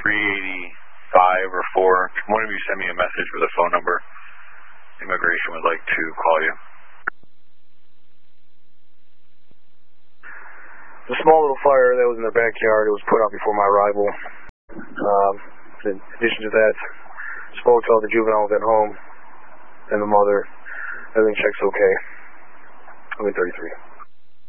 385 or 4. Can one of you send me a message with a phone number? Immigration would like to call you. The small little fire that was in their backyard, it was put out before my arrival. In addition to that, spoke to all the juveniles at home and the mother. Everything checks okay. I'm in 33.